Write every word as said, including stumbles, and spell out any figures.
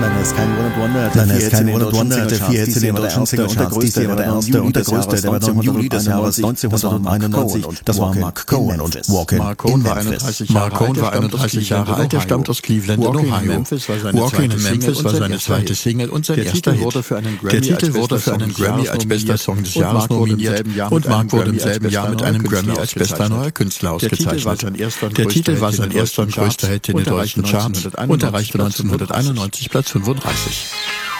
Nein, es ist kein One-and-Wonder. Nein, es ist kein One-and-Wonder. Der vier Hits in den deutschen Single-Charts. Dies hier war der erste und der größte. Der war im Juli des Jahres neunzehnhunderteinundneunzig. Das war Mark Cohen und Walkin' Mark Cohen war einunddreißig Jahre alt, er stammt aus Cleveland in Ohio. Walking in Memphis war seine zweite Single und sein erster Hit. Der Titel wurde für einen Grammy als bester Song des Jahres nominiert und Mark wurde im selben Jahr mit einem Grammy als bester neuer Künstler ausgezeichnet. Der Titel war sein erster und größter Hit in den deutschen Charts und erreichte neunzehnhunderteinundneunzig Platz fünfunddreißig.